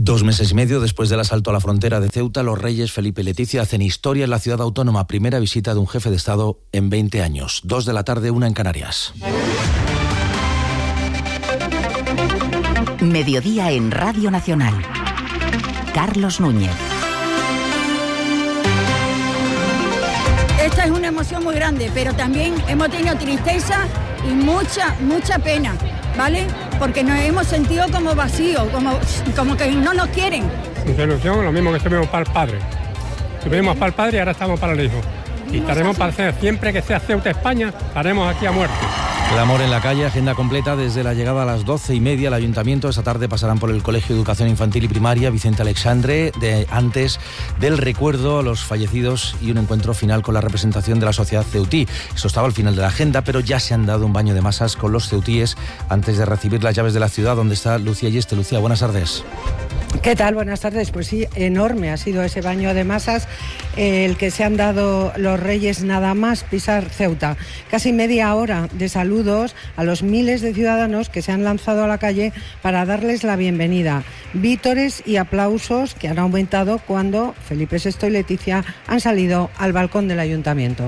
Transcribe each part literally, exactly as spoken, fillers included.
Dos meses y medio después del asalto a la frontera de Ceuta, los reyes Felipe y Leticia hacen historia en la ciudad autónoma. Primera visita de un jefe de Estado en veinte años. Dos de la tarde, una en Canarias. Mediodía en Radio Nacional. Carlos Núñez. Esta es una emoción muy grande, pero también hemos tenido tristeza y mucha, mucha pena, ¿vale? Porque nos hemos sentido como vacíos, como, como que no nos quieren. Ilusión, lo mismo que estuvimos para el padre. Estuvimos para el padre y ahora estamos para el hijo. Y estaremos para hacer, siempre que sea Ceuta, España, estaremos aquí a muerte. Clamor en la calle, agenda completa desde la llegada a las doce y media al Ayuntamiento. Esta tarde pasarán por el Colegio de Educación Infantil y Primaria Vicente Alexandre, de, antes del recuerdo a los fallecidos y un encuentro final con la representación de la sociedad ceutí. Eso estaba al final de la agenda, pero ya se han dado un baño de masas con los ceutíes antes de recibir las llaves de la ciudad, donde está Lucía Yeste. Lucía, buenas tardes. ¿Qué tal? Buenas tardes. Pues sí, enorme ha sido ese baño de masas, eh, el que se han dado los reyes nada más pisar Ceuta. Casi media hora de saludos a los miles de ciudadanos que se han lanzado a la calle para darles la bienvenida. Vítores y aplausos que han aumentado cuando Felipe sexto y Leticia han salido al balcón del Ayuntamiento.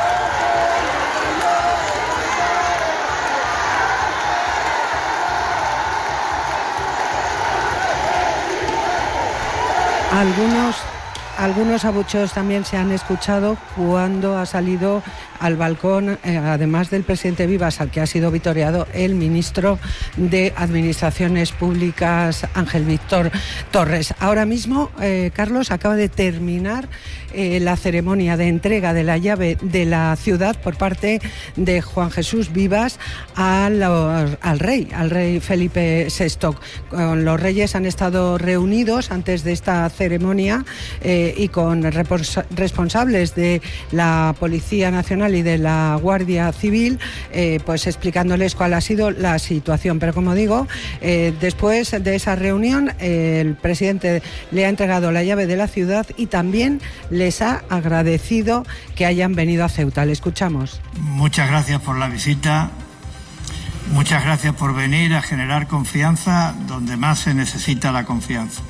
Algunos, algunos abucheos también se han escuchado cuando ha salido al balcón, eh, además del presidente Vivas, al que ha sido vitoreado el ministro de Administraciones Públicas, Ángel Víctor Torres. Ahora mismo, eh, Carlos, acaba de terminar eh, la ceremonia de entrega de la llave de la ciudad por parte de Juan Jesús Vivas al, al rey, al rey Felipe sexto. Con los reyes han estado reunidos antes de esta ceremonia eh, y con repos- responsables de la Policía Nacional y de la Guardia Civil, eh, pues explicándoles cuál ha sido la situación. Pero como digo, eh, después de esa reunión, eh, el presidente le ha entregado la llave de la ciudad y también les ha agradecido que hayan venido a Ceuta. Le escuchamos. Muchas gracias por la visita. Muchas gracias por venir a generar confianza donde más se necesita la confianza.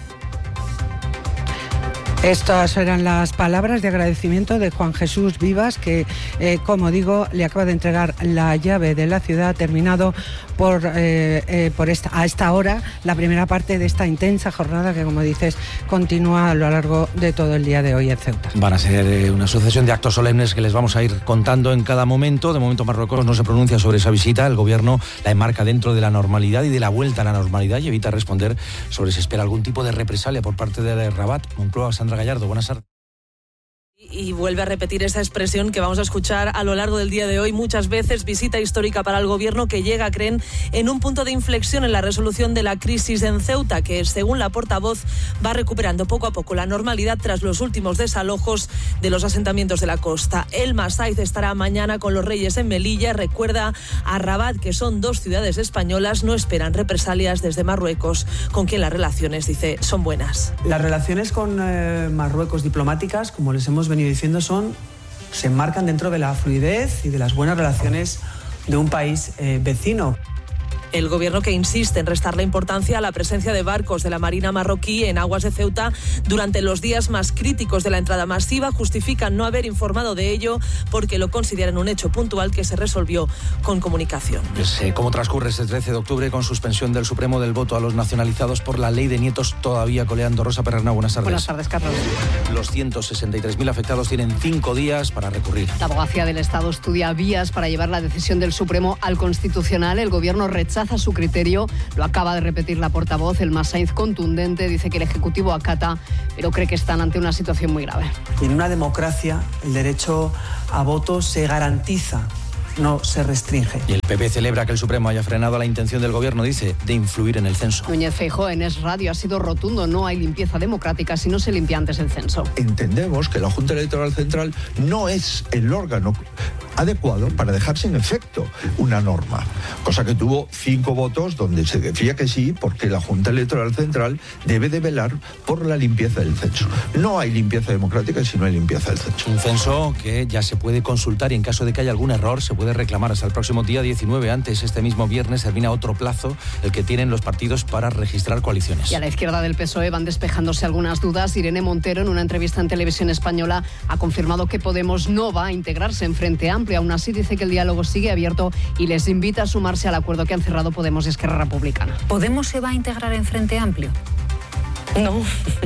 Estas eran las palabras de agradecimiento de Juan Jesús Vivas, que, eh, como digo, le acaba de entregar la llave de la ciudad, terminado por, eh, eh, por esta, a esta hora la primera parte de esta intensa jornada que, como dices, continúa a lo largo de todo el día de hoy en Ceuta. Van a ser eh, una sucesión de actos solemnes que les vamos a ir contando en cada momento. De momento Marruecos no se pronuncia sobre esa visita. El gobierno la enmarca dentro de la normalidad y de la vuelta a la normalidad y evita responder sobre si espera algún tipo de represalia por parte de Rabat. Moncloa, Sandra Gallardo, buenas tardes. Y vuelve a repetir esa expresión que vamos a escuchar a lo largo del día de hoy muchas veces: visita histórica para el gobierno, que llega, creen, en un punto de inflexión en la resolución de la crisis en Ceuta, que según la portavoz va recuperando poco a poco la normalidad tras los últimos desalojos de los asentamientos de la costa. Elma Saiz estará mañana con los reyes en Melilla. Recuerda a Rabat que son dos ciudades españolas, no esperan represalias desde Marruecos, con quien las relaciones, dice, son buenas. Las relaciones con eh, Marruecos diplomáticas, como les hemos venido diciendo, son, se enmarcan dentro de la fluidez y de las buenas relaciones de un país eh, vecino. El gobierno, que insiste en restarle importancia a la presencia de barcos de la Marina marroquí en aguas de Ceuta durante los días más críticos de la entrada masiva, justifica no haber informado de ello porque lo consideran un hecho puntual que se resolvió con comunicación. Pues, eh, ¿cómo transcurre este trece de octubre con suspensión del Supremo del voto a los nacionalizados por la ley de nietos todavía coleando? Rosa Perrernau, buenas tardes. Buenas tardes, Carlos. Los ciento sesenta y tres mil afectados tienen cinco días para recurrir. La abogacía del Estado estudia vías para llevar la decisión del Supremo al Constitucional. El gobierno rechaza su criterio, lo acaba de repetir la portavoz. Elma Saiz, contundente, dice que el Ejecutivo acata, pero cree que están ante una situación muy grave. Y en una democracia el derecho a voto se garantiza, no se restringe. Y el P P celebra que el Supremo haya frenado la intención del gobierno, dice, de influir en el censo. Núñez Feijóo en Es Radio ha sido rotundo: no hay limpieza democrática si no se limpia antes el censo. Entendemos que la Junta Electoral Central no es el órgano adecuado para dejar sin efecto una norma, cosa que tuvo cinco votos donde se decía que sí, porque la Junta Electoral Central debe de velar por la limpieza del censo. No hay limpieza democrática si no hay limpieza del censo. Un censo que ya se puede consultar y en caso de que haya algún error se puede puede reclamar hasta el próximo día diecinueve. Antes, este mismo viernes, termina otro plazo, el que tienen los partidos para registrar coaliciones. Y a la izquierda del P S O E van despejándose algunas dudas. Irene Montero, en una entrevista en Televisión Española, ha confirmado que Podemos no va a integrarse en Frente Amplio. Aún así, dice que el diálogo sigue abierto y les invita a sumarse al acuerdo que han cerrado Podemos y Esquerra Republicana. ¿Podemos se va a integrar en Frente Amplio? No.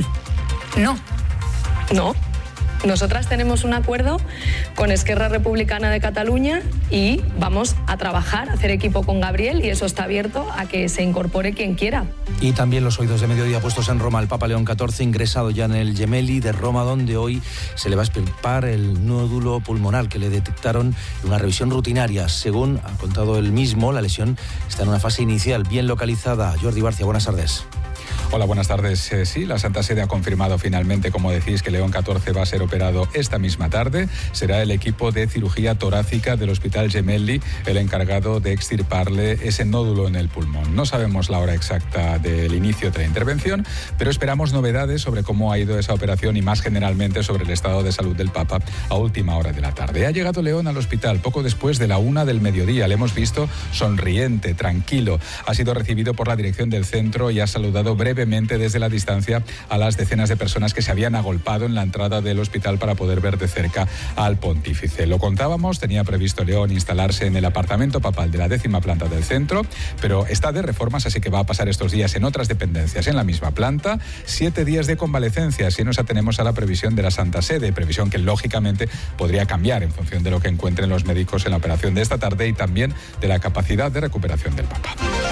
No. No. Nosotras tenemos un acuerdo con Esquerra Republicana de Cataluña y vamos a trabajar, a hacer equipo con Gabriel, y eso está abierto a que se incorpore quien quiera. Y también los oídos de mediodía puestos en Roma. El Papa León catorce, ingresado ya en el Gemelli de Roma, donde hoy se le va a extirpar el nódulo pulmonar que le detectaron en una revisión rutinaria. Según ha contado él mismo, la lesión está en una fase inicial bien localizada. Jordi Barcia, buenas tardes. Hola, buenas tardes. Eh, sí, la Santa Sede ha confirmado finalmente, como decís, que León catorce va a ser operado esta misma tarde. Será el equipo de cirugía torácica del Hospital Gemelli el encargado de extirparle ese nódulo en el pulmón. No sabemos la hora exacta del inicio de la intervención, pero esperamos novedades sobre cómo ha ido esa operación y más generalmente sobre el estado de salud del Papa a última hora de la tarde. Ha llegado León al hospital poco después de la una del mediodía. Le hemos visto sonriente, tranquilo. Ha sido recibido por la dirección del centro y ha saludado brevemente desde la distancia a las decenas de personas que se habían agolpado en la entrada del hospital para poder ver de cerca al pontífice. Lo contábamos, tenía previsto León instalarse en el apartamento papal de la décima planta del centro, pero está de reformas, así que va a pasar estos días en otras dependencias en la misma planta. Siete días de convalecencia, si nos atenemos a la previsión de la Santa Sede, previsión que lógicamente podría cambiar en función de lo que encuentren los médicos en la operación de esta tarde y también de la capacidad de recuperación del Papa.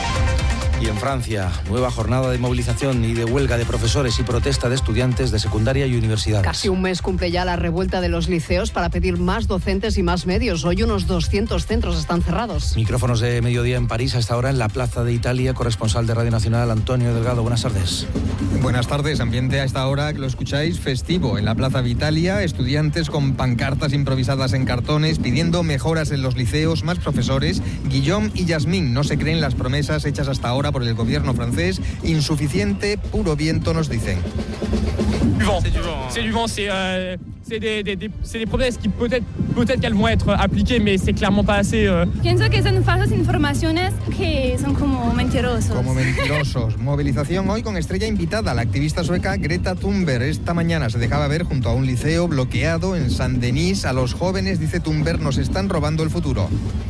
Y en Francia, nueva jornada de movilización y de huelga de profesores y protesta de estudiantes de secundaria y universidades. Casi un mes cumple ya la revuelta de los liceos para pedir más docentes y más medios. Hoy unos doscientos centros están cerrados. Micrófonos de mediodía en París, hasta ahora en la Plaza de Italia. Corresponsal de Radio Nacional, Antonio Delgado. Buenas tardes. Buenas tardes. Ambiente a esta hora que lo escucháis festivo. En la Plaza de Italia, estudiantes con pancartas improvisadas en cartones pidiendo mejoras en los liceos, más profesores. Guillaume y Yasmín no se creen las promesas hechas hasta ahora por el gobierno francés. Insuficiente, puro viento, nos dicen. C'est du vent. C'est du vent, c'est euh, c'est des, des, des, c'est des promesses qui peut-être peut-être qu'elles vont être appliquées, mais c'est clairement pas assez. Euh. Pienso que son falsas informaciones que son como mentirosos. Como mentirosos. Movilización hoy con estrella invitada, la activista sueca Greta Thunberg. Esta mañana se dejaba ver junto a un liceo bloqueado en Saint-Denis. A los jóvenes, dice Thunberg, nos están robando el futuro.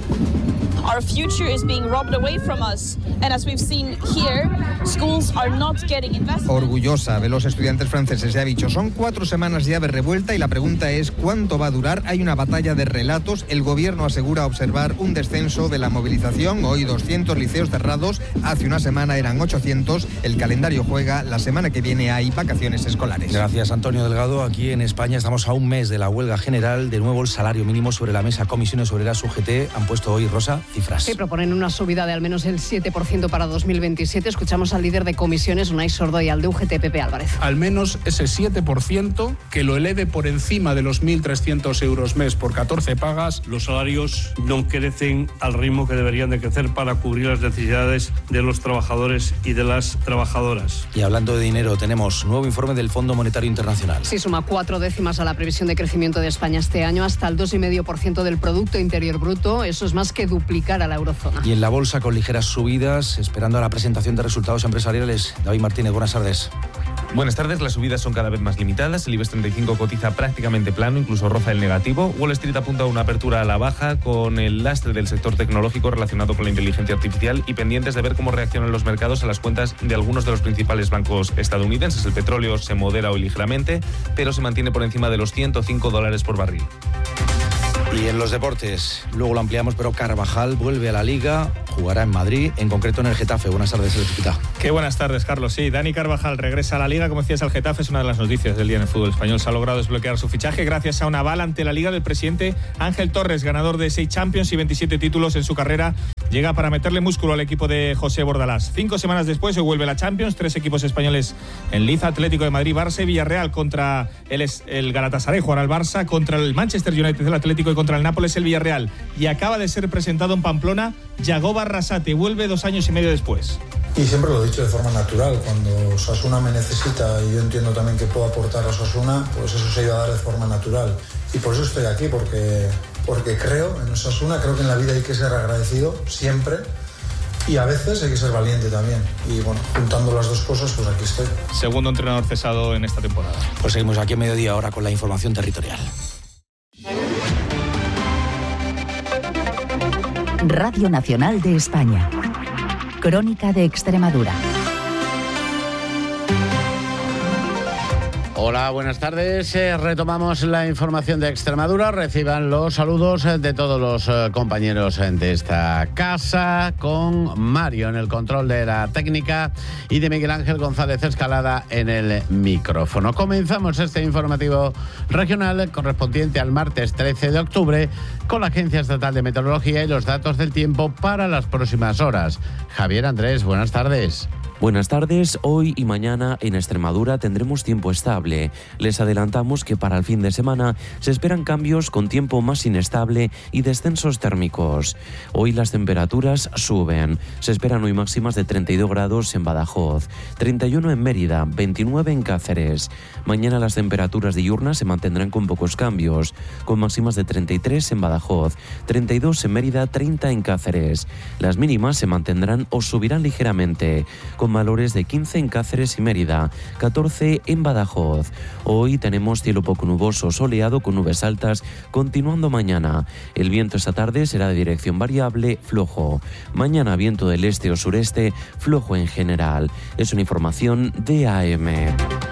Our future is being robbed away from us, and as we've seen here, schools are not getting investment. Orgullosa de los estudiantes franceses, ya ha dicho, son cuatro semanas ya de revuelta y la pregunta es ¿cuánto va a durar? Hay una batalla de relatos. El gobierno asegura observar un descenso de la movilización. Hoy doscientos liceos cerrados, hace una semana eran ochocientos. El calendario juega, la semana que viene hay vacaciones escolares. Gracias, Antonio Delgado. Aquí en España estamos a un mes de la huelga general. De nuevo el salario mínimo sobre la mesa. Comisiones Obreras U G T han puesto hoy, Rosa, cifras. Sí, proponen una subida de al menos el siete por ciento para dos mil veintisiete. Escuchamos al líder de comisiones, Unai Sordo, y al de U G T, Pepe Álvarez. Al menos ese siete por ciento que lo eleve por encima de los mil trescientos euros mes por catorce pagas. Los salarios no crecen al ritmo que deberían de crecer para cubrir las necesidades de los trabajadores y de las trabajadoras. Y hablando de dinero, tenemos nuevo informe del Fondo Monetario Internacional. Sí, suma cuatro décimas a la previsión de crecimiento de España este año, hasta el dos coma cinco por ciento del Producto Interior Bruto. Eso es más que duplicar a la eurozona. Y en la bolsa con ligeras subidas, esperando a la presentación de resultados empresariales. David Martínez, buenas tardes. Buenas tardes, las subidas son cada vez más limitadas, el IBEX treinta y cinco cotiza prácticamente plano, incluso roza el negativo. Wall Street apunta a una apertura a la baja con el lastre del sector tecnológico relacionado con la inteligencia artificial y pendientes de ver cómo reaccionan los mercados a las cuentas de algunos de los principales bancos estadounidenses. El petróleo se modera hoy ligeramente, pero se mantiene por encima de los ciento cinco dólares por barril. Y en los deportes, luego lo ampliamos, pero Carvajal vuelve a la Liga, jugará en Madrid, en concreto en el Getafe. Buenas tardes, El Chiquita. Qué buenas tardes, Carlos. Sí, Dani Carvajal regresa a la Liga, como decías, al Getafe. Es una de las noticias del día en el fútbol español. Se ha logrado desbloquear su fichaje gracias a un aval ante la Liga del presidente Ángel Torres, ganador de seis Champions y veintisiete títulos en su carrera. Llega para meterle músculo al equipo de José Bordalás. Cinco semanas después se vuelve la Champions, tres equipos españoles en liza: Atlético de Madrid, Barça y Villarreal. Contra el, el Galatasaray jugará el Barça, contra el Manchester United el Atlético y contra el Nápoles el Villarreal. Y acaba de ser presentado en Pamplona Yagoba Arrasate, vuelve dos años y medio después. Y siempre lo he dicho de forma natural, cuando Osasuna me necesita y yo entiendo también que puedo aportar a Osasuna, pues eso se iba a dar de forma natural. Y por eso estoy aquí, porque porque creo en Osasuna, creo que en la vida hay que ser agradecido siempre y a veces hay que ser valiente también. Y bueno, juntando las dos cosas, pues aquí estoy. Segundo entrenador cesado en esta temporada. Pues seguimos aquí a mediodía ahora con la información territorial. Radio Nacional de España. Crónica de Extremadura. Hola, buenas tardes. Eh, retomamos la información de Extremadura. Reciban los saludos de todos los eh, compañeros de esta casa, con Mario en el control de la técnica y de Miguel Ángel González Escalada en el micrófono. Comenzamos este informativo regional correspondiente al martes trece de octubre con la Agencia Estatal de Meteorología y los datos del tiempo para las próximas horas. Javier Andrés, buenas tardes. Buenas tardes. Hoy y mañana en Extremadura tendremos tiempo estable. Les adelantamos que para el fin de semana se esperan cambios con tiempo más inestable y descensos térmicos. Hoy las temperaturas suben. Se esperan hoy máximas de treinta y dos grados en Badajoz, treinta y uno en Mérida, veintinueve en Cáceres. Mañana las temperaturas diurnas se mantendrán con pocos cambios, con máximas de treinta y tres en Badajoz, treinta y dos en Mérida, treinta en Cáceres. Las mínimas se mantendrán o subirán ligeramente, con valores de quince en Cáceres y Mérida, catorce en Badajoz. Hoy tenemos cielo poco nuboso, soleado con nubes altas, continuando mañana. El viento esta tarde será de dirección variable, flojo. Mañana viento del este o sureste, flojo en general. Es una información de A M.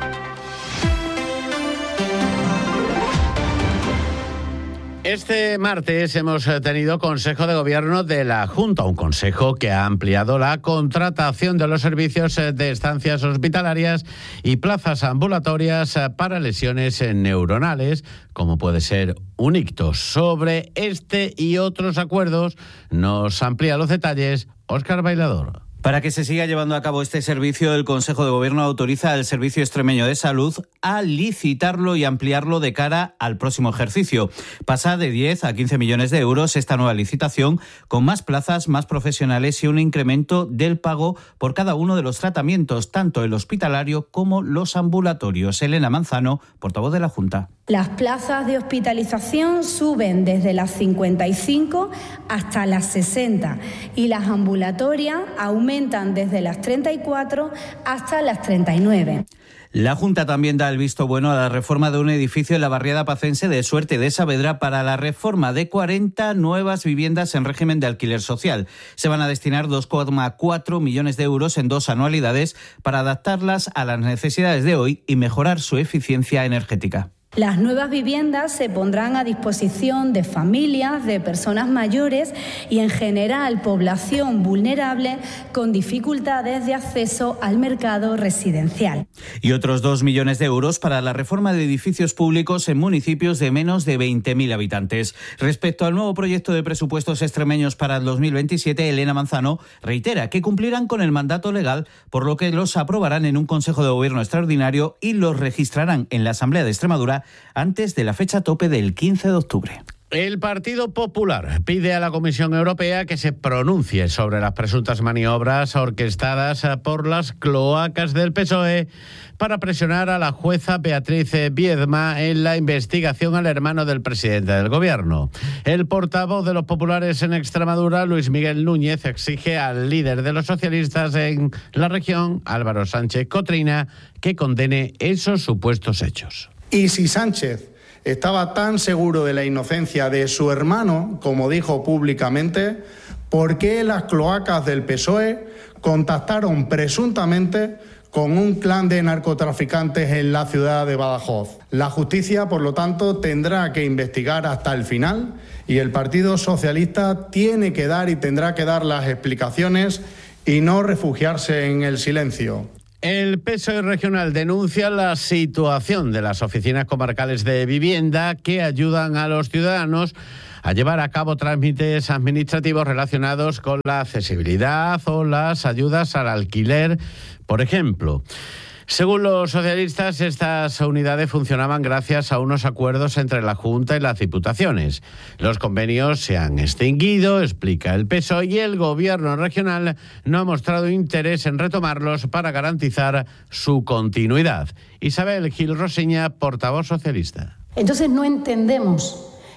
Este martes hemos tenido Consejo de Gobierno de la Junta, un consejo que ha ampliado la contratación de los servicios de estancias hospitalarias y plazas ambulatorias para lesiones neuronales, como puede ser un ictus. Sobre este y otros acuerdos nos amplía los detalles Óscar Bailador. Para que se siga llevando a cabo este servicio, el Consejo de Gobierno autoriza al Servicio Extremeño de Salud a licitarlo y ampliarlo de cara al próximo ejercicio. Pasa de diez a quince millones de euros esta nueva licitación, con más plazas, más profesionales y un incremento del pago por cada uno de los tratamientos, tanto el hospitalario como los ambulatorios. Elena Manzano, portavoz de la Junta. Las plazas de hospitalización suben desde las cincuenta y cinco hasta las sesenta y las ambulatorias aumentan desde las treinta y cuatro hasta las treinta y nueve. La Junta también da el visto bueno a la reforma de un edificio en la barriada pacense de Suerte de Saavedra para la reforma de cuarenta nuevas viviendas en régimen de alquiler social. Se van a destinar dos coma cuatro millones de euros en dos anualidades para adaptarlas a las necesidades de hoy y mejorar su eficiencia energética. Las nuevas viviendas se pondrán a disposición de familias, de personas mayores y, en general, población vulnerable con dificultades de acceso al mercado residencial. Y otros dos millones de euros para la reforma de edificios públicos en municipios de menos de veinte mil habitantes. Respecto al nuevo proyecto de presupuestos extremeños para el dos mil veintisiete, Elena Manzano reitera que cumplirán con el mandato legal, por lo que los aprobarán en un Consejo de Gobierno extraordinario y los registrarán en la Asamblea de Extremadura antes de la fecha tope del quince de octubre. El Partido Popular pide a la Comisión Europea que se pronuncie sobre las presuntas maniobras orquestadas por las cloacas del P S O E para presionar a la jueza Beatriz Viedma en la investigación al hermano del presidente del Gobierno. El portavoz de los populares en Extremadura, Luis Miguel Núñez, exige al líder de los socialistas en la región, Álvaro Sánchez Cotrina, que condene esos supuestos hechos. Y si Sánchez estaba tan seguro de la inocencia de su hermano, como dijo públicamente, ¿por qué las cloacas del P S O E contactaron presuntamente con un clan de narcotraficantes en la ciudad de Badajoz? La justicia, por lo tanto, tendrá que investigar hasta el final y el Partido Socialista tiene que dar y tendrá que dar las explicaciones y no refugiarse en el silencio. El P S O E regional denuncia la situación de las oficinas comarcales de vivienda que ayudan a los ciudadanos a llevar a cabo trámites administrativos relacionados con la accesibilidad o las ayudas al alquiler, por ejemplo. Según los socialistas, estas unidades funcionaban gracias a unos acuerdos entre la Junta y las diputaciones. Los convenios se han extinguido, explica el P S O E, y el Gobierno regional no ha mostrado interés en retomarlos para garantizar su continuidad. Isabel Gil Rosiña, portavoz socialista. Entonces no entendemos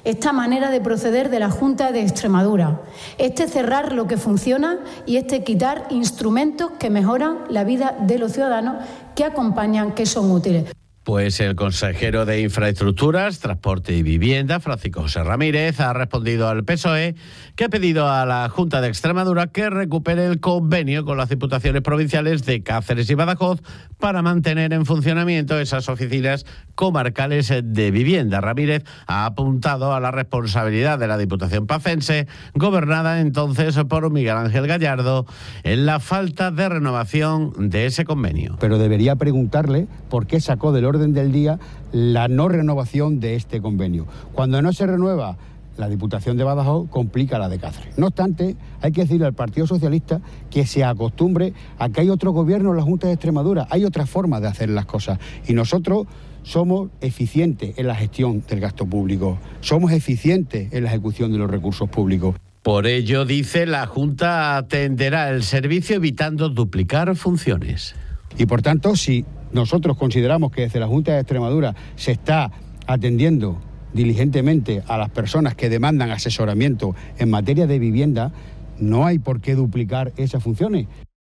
esta manera de proceder de la Junta de Extremadura, este cerrar lo que funciona y este quitar instrumentos que mejoran la vida de los ciudadanos, que acompañan, que son útiles. Pues el consejero de Infraestructuras, Transporte y Vivienda, Francisco José Ramírez, ha respondido al P S O E, que ha pedido a la Junta de Extremadura que recupere el convenio con las diputaciones provinciales de Cáceres y Badajoz para mantener en funcionamiento esas oficinas comarcales de vivienda. Ramírez ha apuntado a la responsabilidad de la Diputación pacense, gobernada entonces por Miguel Ángel Gallardo, en la falta de renovación de ese convenio. Pero debería preguntarle por qué sacó del orden del día la no renovación de este convenio. Cuando no se renueva la Diputación de Badajoz, complica la de Cáceres. No obstante, hay que decirle al Partido Socialista que se acostumbre a que hay otro gobierno en la Junta de Extremadura, hay otra forma de hacer las cosas. Y nosotros somos eficientes en la gestión del gasto público, somos eficientes en la ejecución de los recursos públicos. Por ello, dice, la Junta atenderá el servicio evitando duplicar funciones. Y por tanto, si nosotros consideramos que desde la Junta de Extremadura se está atendiendo diligentemente a las personas que demandan asesoramiento en materia de vivienda, no hay por qué duplicar esas funciones.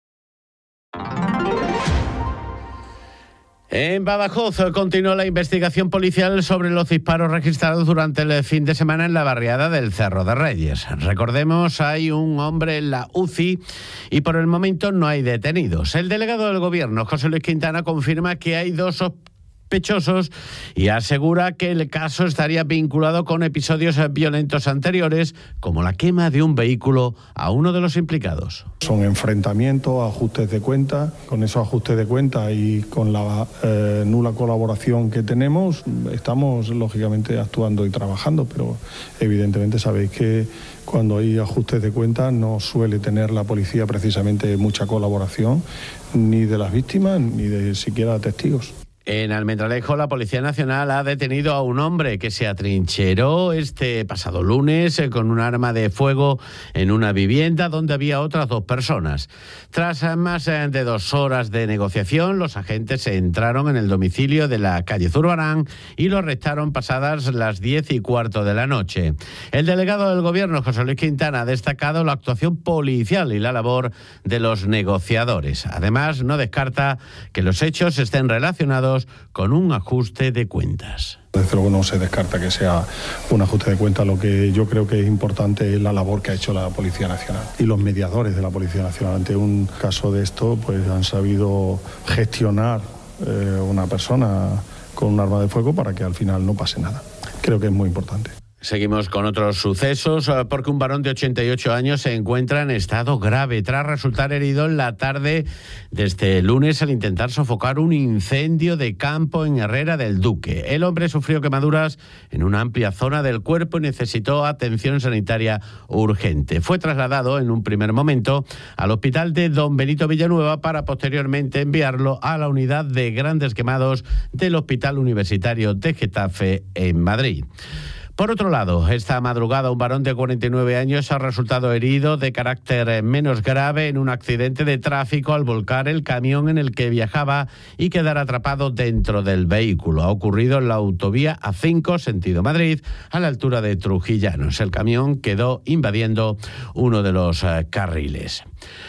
En Badajoz continúa la investigación policial sobre los disparos registrados durante el fin de semana en la barriada del Cerro de Reyes. Recordemos, hay un hombre en la U C I y por el momento no hay detenidos. El delegado del Gobierno, José Luis Quintana, confirma que hay dos sospechosos y asegura que el caso estaría vinculado con episodios violentos anteriores, como la quema de un vehículo a uno de los implicados. Son enfrentamientos, ajustes de cuentas. Con esos ajustes de cuentas y con la eh, nula colaboración que tenemos, estamos lógicamente actuando y trabajando, pero evidentemente sabéis que cuando hay ajustes de cuentas no suele tener la policía precisamente mucha colaboración, ni de las víctimas ni de siquiera testigos. En Almendralejo, la Policía Nacional ha detenido a un hombre que se atrincheró este pasado lunes con un arma de fuego en una vivienda donde había otras dos personas. Tras más de dos horas de negociación, los agentes entraron en el domicilio de la calle Zurbarán y lo arrestaron pasadas las diez y cuarto de la noche. El delegado del Gobierno, José Luis Quintana, ha destacado la actuación policial y la labor de los negociadores. Además, no descarta que los hechos estén relacionados con un ajuste de cuentas. Desde luego no se descarta que sea un ajuste de cuentas. Lo que yo creo que es importante es la labor que ha hecho la Policía Nacional y los mediadores de la Policía Nacional. Ante un caso de esto, pues han sabido gestionar eh, una persona con un arma de fuego para que al final no pase nada. Creo que es muy importante. Seguimos con otros sucesos, porque un varón de ochenta y ocho años se encuentra en estado grave tras resultar herido en la tarde de este lunes al intentar sofocar un incendio de campo en Herrera del Duque. El hombre sufrió quemaduras en una amplia zona del cuerpo y necesitó atención sanitaria urgente. Fue trasladado en un primer momento al hospital de Don Benito Villanueva para posteriormente enviarlo a la unidad de grandes quemados del Hospital Universitario de Getafe en Madrid. Por otro lado, esta madrugada un varón de cuarenta y nueve años ha resultado herido de carácter menos grave en un accidente de tráfico al volcar el camión en el que viajaba y quedar atrapado dentro del vehículo. Ha ocurrido en la autovía A cinco, sentido Madrid, a la altura de Trujillanos. El camión quedó invadiendo uno de los uh, carriles.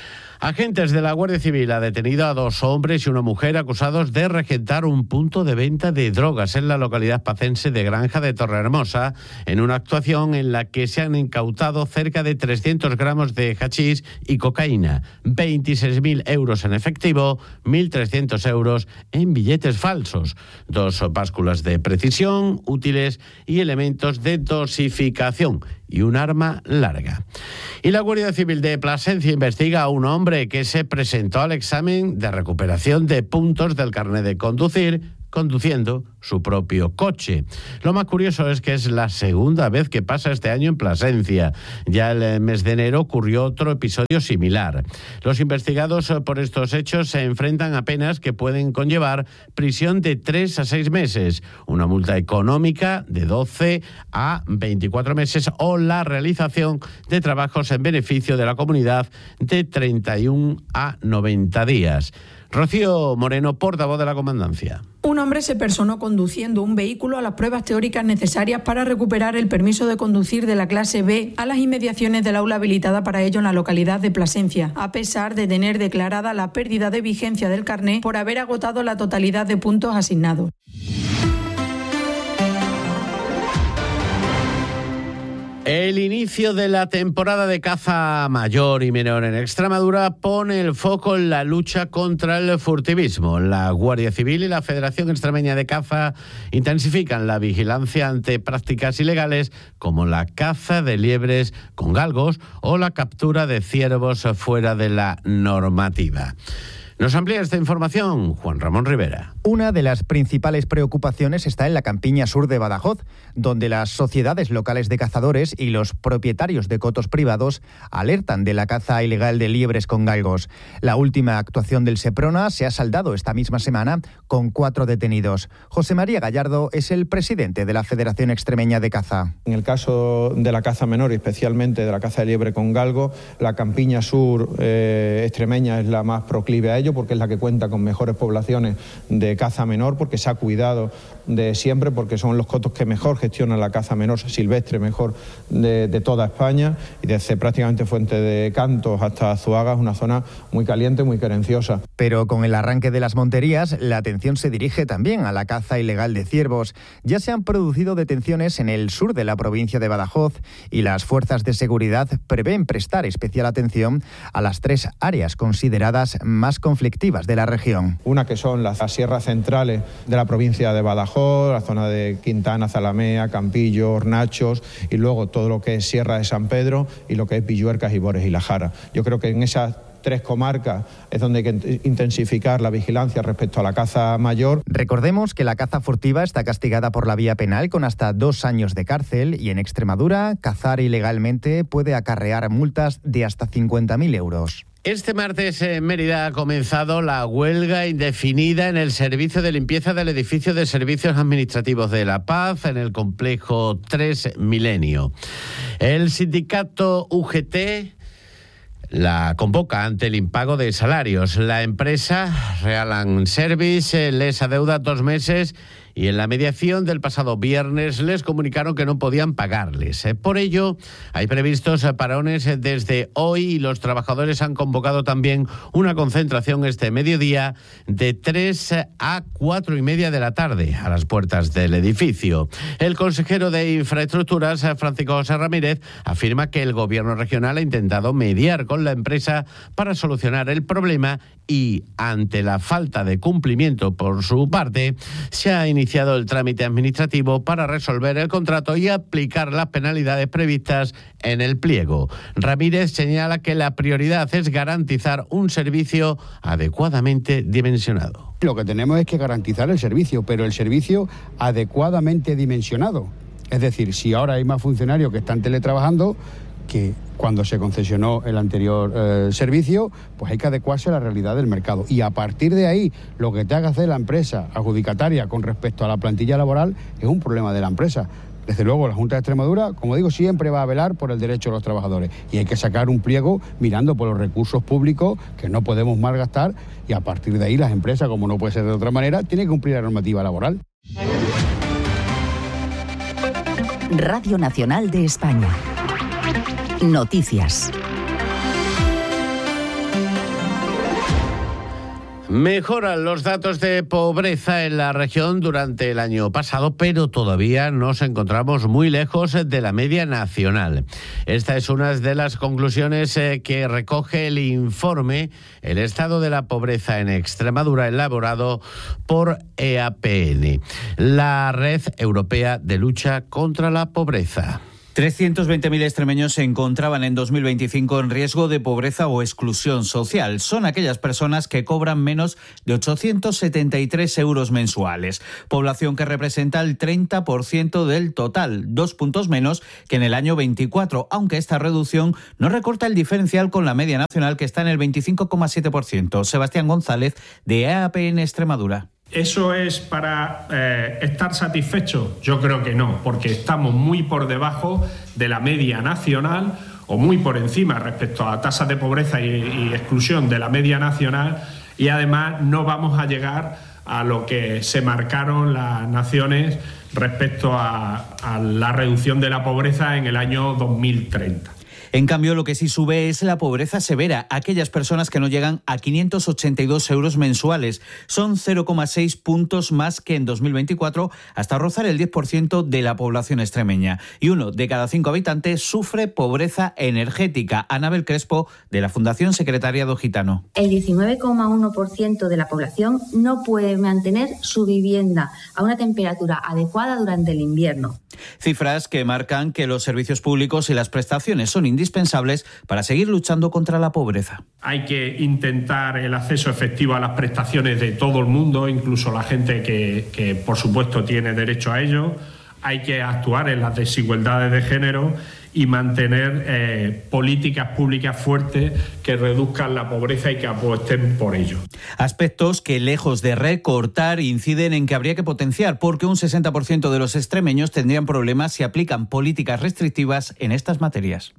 Agentes de la Guardia Civil han detenido a dos hombres y una mujer acusados de regentar un punto de venta de drogas en la localidad pacense de Granja de Torrehermosa, en una actuación en la que se han incautado cerca de trescientos gramos de hachís y cocaína, veintiséis mil euros en efectivo, mil trescientos euros en billetes falsos, dos básculas de precisión, útiles y elementos de dosificación y un arma larga. Y la Guardia Civil de Plasencia investiga a un hombre que se presentó al examen de recuperación de puntos del carnet de conducir conduciendo su propio coche. Lo más curioso es que es la segunda vez que pasa este año en Plasencia. Ya el mes de enero ocurrió otro episodio similar. Los investigados por estos hechos se enfrentan a penas que pueden conllevar prisión de tres a seis meses, una multa económica de doce a veinticuatro meses o la realización de trabajos en beneficio de la comunidad de treinta y uno a noventa días. Rocío Moreno, portavoz de la Comandancia. Un hombre se personó con conduciendo un vehículo a las pruebas teóricas necesarias para recuperar el permiso de conducir de la clase B a las inmediaciones del aula habilitada para ello en la localidad de Plasencia, a pesar de tener declarada la pérdida de vigencia del carné por haber agotado la totalidad de puntos asignados. El inicio de la temporada de caza mayor y menor en Extremadura pone el foco en la lucha contra el furtivismo. La Guardia Civil y la Federación Extremeña de Caza intensifican la vigilancia ante prácticas ilegales como la caza de liebres con galgos o la captura de ciervos fuera de la normativa. Nos amplía esta información Juan Ramón Rivera. Una de las principales preocupaciones está en la campiña sur de Badajoz, donde las sociedades locales de cazadores y los propietarios de cotos privados alertan de la caza ilegal de liebres con galgos. La última actuación del Seprona se ha saldado esta misma semana con cuatro detenidos. José María Gallardo es el presidente de la Federación Extremeña de Caza. En el caso de la caza menor y especialmente de la caza de liebre con galgo, la campiña sur eh, extremeña es la más proclive a ello, porque es la que cuenta con mejores poblaciones de caza menor, porque se ha cuidado de siempre, porque son los cotos que mejor gestionan la caza menor silvestre, mejor de, de toda España, y desde prácticamente Fuente de Cantos hasta Azuaga es una zona muy caliente, muy querenciosa. Pero con el arranque de las monterías, la atención se dirige también a la caza ilegal de ciervos. Ya se han producido detenciones en el sur de la provincia de Badajoz y las fuerzas de seguridad prevén prestar especial atención a las tres áreas consideradas más conflictivas de la región. Una que son las sierras centrales de la provincia de Badajoz, la zona de Quintana, Zalamea, Campillo, Hornachos, y luego todo lo que es Sierra de San Pedro y lo que es Villuercas, Ibores y La Jara. Yo creo que en esas tres comarcas es donde hay que intensificar la vigilancia respecto a la caza mayor. Recordemos que la caza furtiva está castigada por la vía penal con hasta dos años de cárcel, y en Extremadura cazar ilegalmente puede acarrear multas de hasta cincuenta mil euros. Este martes en Mérida ha comenzado la huelga indefinida en el servicio de limpieza del edificio de Servicios Administrativos de La Paz en el complejo tres Milenio. El sindicato U G T la convoca ante el impago de salarios. La empresa Realan Service les adeuda dos meses y en la mediación del pasado viernes les comunicaron que no podían pagarles. Por ello, hay previstos parones desde hoy y los trabajadores han convocado también una concentración este mediodía de tres a cuatro y media de la tarde a las puertas del edificio. El consejero de Infraestructuras, Francisco José Ramírez, afirma que el gobierno regional ha intentado mediar con la empresa para solucionar el problema y, ante la falta de cumplimiento por su parte, se ha iniciado el trámite administrativo para resolver el contrato y aplicar las penalidades previstas en el pliego. Ramírez señala que la prioridad es garantizar un servicio adecuadamente dimensionado. Lo que tenemos es que garantizar el servicio, pero el servicio adecuadamente dimensionado. Es decir, si ahora hay más funcionarios que están teletrabajando que cuando se concesionó el anterior eh, servicio, pues hay que adecuarse a la realidad del mercado. Y a partir de ahí, lo que tenga que hacer la empresa adjudicataria con respecto a la plantilla laboral es un problema de la empresa. Desde luego, la Junta de Extremadura, como digo, siempre va a velar por el derecho de los trabajadores. Y hay que sacar un pliego mirando por los recursos públicos que no podemos malgastar, y a partir de ahí las empresas, como no puede ser de otra manera, tienen que cumplir la normativa laboral. Radio Nacional de España. Noticias. Mejoran los datos de pobreza en la región durante el año pasado, pero todavía nos encontramos muy lejos de la media nacional. Esta es una de las conclusiones que recoge el informe El estado de la pobreza en Extremadura, elaborado por E A P N, la Red Europea de Lucha contra la Pobreza. trescientos veinte mil extremeños se encontraban en dos mil veinticinco en riesgo de pobreza o exclusión social. Son aquellas personas que cobran menos de ochocientos setenta y tres euros mensuales. Población que representa el treinta por ciento del total, dos puntos menos que en el año veinticuatro, aunque esta reducción no recorta el diferencial con la media nacional, que está en el veinticinco coma siete por ciento. Sebastián González, de E A P N Extremadura. ¿Eso es para eh, estar satisfecho? Yo creo que no, porque estamos muy por debajo de la media nacional o muy por encima respecto a tasas de pobreza y, y exclusión de la media nacional y además no vamos a llegar a lo que se marcaron las naciones respecto a, a la reducción de la pobreza en el año dos mil treinta. En cambio, lo que sí sube es la pobreza severa, aquellas personas que no llegan a quinientos ochenta y dos euros mensuales. Son cero coma seis puntos más que en dos mil veinticuatro, hasta rozar el diez por ciento de la población extremeña. Y uno de cada cinco habitantes sufre pobreza energética. Anabel Crespo, de la Fundación Secretariado Gitano. El diecinueve coma uno por ciento de la población no puede mantener su vivienda a una temperatura adecuada durante el invierno. Cifras que marcan que los servicios públicos y las prestaciones son indispensables para seguir luchando contra la pobreza. Hay que intentar el acceso efectivo a las prestaciones de todo el mundo, incluso la gente que, que por supuesto tiene derecho a ello. Hay que actuar en las desigualdades de género y mantener eh, políticas públicas fuertes que reduzcan la pobreza y que apuesten por ello. Aspectos que, lejos de recortar, inciden en que habría que potenciar, porque un sesenta por ciento de los extremeños tendrían problemas si aplican políticas restrictivas en estas materias.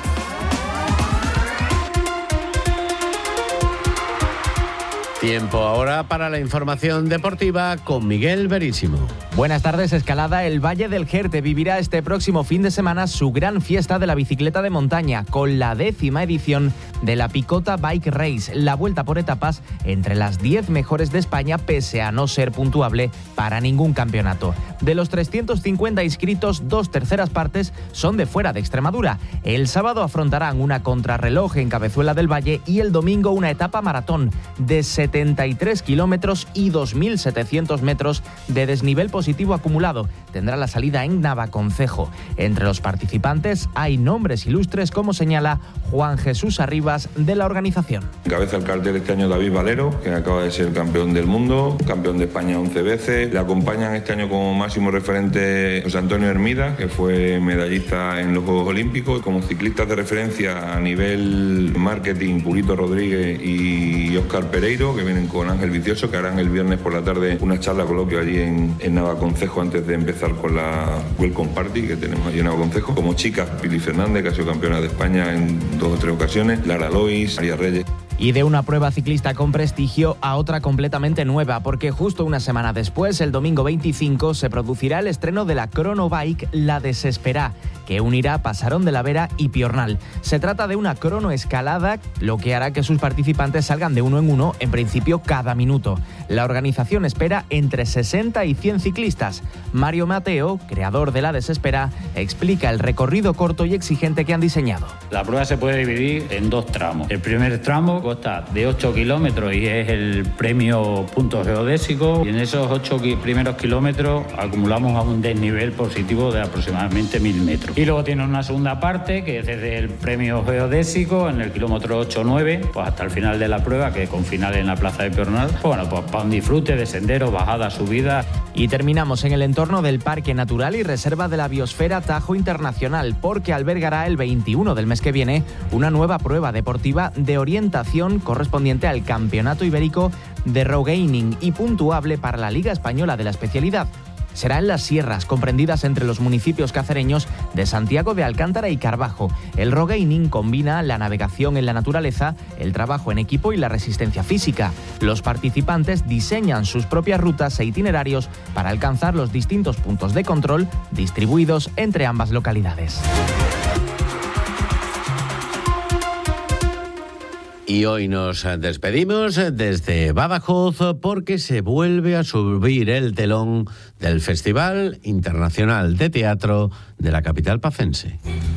Tiempo ahora para la información deportiva con Miguel Verísimo. Buenas tardes, escalada. El Valle del Jerte vivirá este próximo fin de semana su gran fiesta de la bicicleta de montaña, con la décima edición de la Picota Bike Race, la vuelta por etapas entre las diez mejores de España, pese a no ser puntuable para ningún campeonato. De los trescientos cincuenta inscritos, dos terceras partes son de fuera de Extremadura. El sábado afrontarán una contrarreloj en Cabezuela del Valle y el domingo una etapa maratón de setenta y tres kilómetros y dos mil setecientos metros de desnivel positivo acumulado. Tendrá la salida en Navaconcejo. Entre los participantes hay nombres ilustres, como señala Juan Jesús Arribas, de la organización. Encabeza el cartel este año David Valero, que acaba de ser campeón del mundo, campeón de España once veces. Le acompañan este año como máximo referente José Antonio Hermida, que fue medallista en los Juegos Olímpicos. Como ciclistas de referencia a nivel marketing, Purito Rodríguez y Óscar Pereiro, que vienen con Ángel Vicioso, que harán el viernes por la tarde una charla coloquio allí en, en Navaconcejo antes de empezar con la Welcome Party que tenemos allí en Navaconcejo. Como chicas, Pili Fernández, que ha sido campeona de España en dos o tres ocasiones, Lara Lois, María Reyes. Y de una prueba ciclista con prestigio a otra completamente nueva, porque justo una semana después, el domingo veinticinco, se producirá el estreno de la Cronobike La Desesperá, que unirá Pasarón de la Vera y Piornal. Se trata de una cronoescalada, lo que hará que sus participantes salgan de uno en uno, en principio cada minuto. La organización espera entre sesenta y cien ciclistas. Mario Mateo, creador de La Desesperá, explica el recorrido corto y exigente que han diseñado. La prueba se puede dividir en dos tramos. El primer tramo consta de ocho kilómetros y es el premio punto geodésico, y en esos ocho primeros kilómetros acumulamos a un desnivel positivo de aproximadamente mil metros. Y luego tiene una segunda parte que es desde el premio geodésico en el kilómetro ocho nueve pues hasta el final de la prueba, que con final en la plaza de Piornal. Pues bueno, pues para un disfrute de senderos, bajadas, subidas. Y terminamos en el entorno del Parque Natural y Reserva de la Biosfera Tajo Internacional, porque albergará el veintiuno del mes que viene una nueva prueba deportiva de orientación correspondiente al Campeonato Ibérico de Rowgaining y puntuable para la Liga Española de la especialidad. Será en las sierras, comprendidas entre los municipios cacereños de Santiago de Alcántara y Carbajo. El rowgaining combina la navegación en la naturaleza, el trabajo en equipo y la resistencia física. Los participantes diseñan sus propias rutas e itinerarios para alcanzar los distintos puntos de control distribuidos entre ambas localidades. Y hoy nos despedimos desde Badajoz porque se vuelve a subir el telón del Festival Internacional de Teatro de la capital pacense.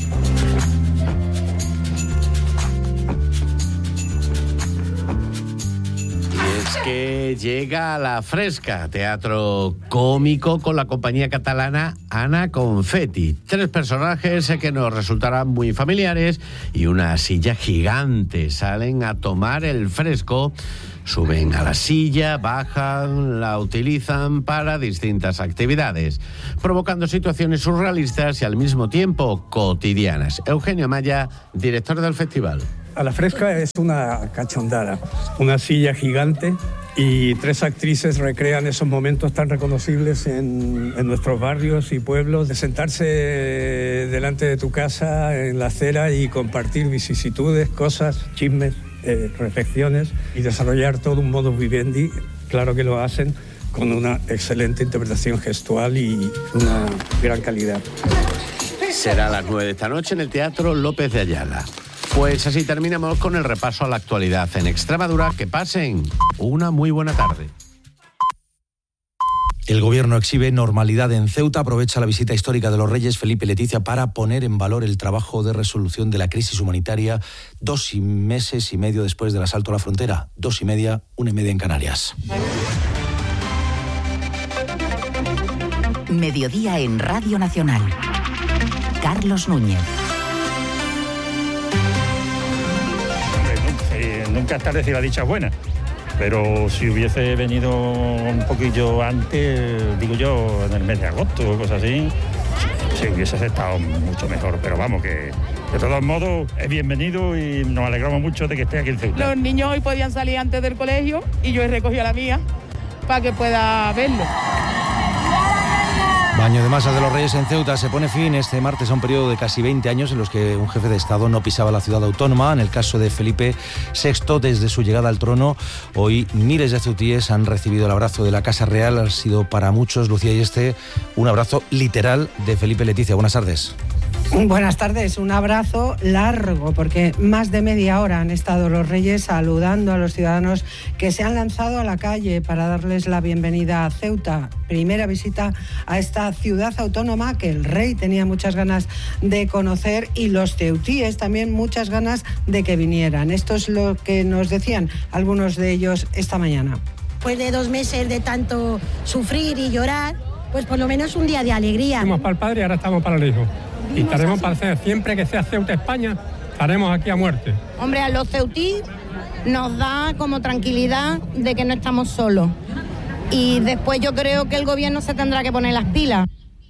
Que llega a La Fresca, teatro cómico con la compañía catalana Ana Confetti. Tres personajes que nos resultarán muy familiares y una silla gigante. Salen a tomar el fresco, suben a la silla, bajan, la utilizan para distintas actividades, provocando situaciones surrealistas y al mismo tiempo cotidianas. Eugenio Maya, director del festival. A La Fresca es una cachondada, una silla gigante y tres actrices recrean esos momentos tan reconocibles en, en nuestros barrios y pueblos, de sentarse delante de tu casa en la acera y compartir vicisitudes, cosas, chismes. eh, reflexiones y desarrollar todo un modus vivendi. Claro que lo hacen con una excelente interpretación gestual y una gran calidad. Será a las nueve de esta noche en el Teatro López de Ayala. Pues así terminamos con el repaso a la actualidad en Extremadura. Que pasen una muy buena tarde. El Gobierno exhibe normalidad en Ceuta, aprovecha la visita histórica de los Reyes Felipe y Leticia para poner en valor el trabajo de resolución de la crisis humanitaria dos meses y medio después del asalto a la frontera. Dos y media, una y media en Canarias. Mediodía en Radio Nacional. Carlos Núñez. Hombre, nunca es tarde si la dicha es buena. Pero si hubiese venido un poquillo antes, digo yo, en el mes de agosto o cosas así, sí hubiese estado mucho mejor. Pero vamos, que de todos modos es bienvenido y nos alegramos mucho de que esté aquí en Ceuta. Los niños hoy podían salir antes del colegio y yo he recogido a la mía para que pueda verlo. Baño de masas de los Reyes en Ceuta. Se pone fin este martes a un periodo de casi veinte años en los que un jefe de Estado no pisaba la ciudad autónoma. En el caso de Felipe sexto, desde su llegada al trono, hoy miles de ceutíes han recibido el abrazo de la Casa Real. Ha sido para muchos, Lucía y este, un abrazo literal de Felipe y Leticia. Buenas tardes. Buenas tardes, un abrazo largo, porque más de media hora han estado los Reyes saludando a los ciudadanos que se han lanzado a la calle para darles la bienvenida a Ceuta. Primera visita a esta ciudad autónoma que el rey tenía muchas ganas de conocer y los ceutíes también muchas ganas de que vinieran. Esto es lo que nos decían algunos de ellos esta mañana. Después de dos meses de tanto sufrir y llorar, pues por lo menos un día de alegría. Fuimos para el padre y ahora estamos para el hijo. Y estaremos para hacer, siempre que sea Ceuta, España, estaremos aquí a muerte. Hombre, a los ceutí nos da como tranquilidad de que no estamos solos. Y después yo creo que el gobierno se tendrá que poner las pilas.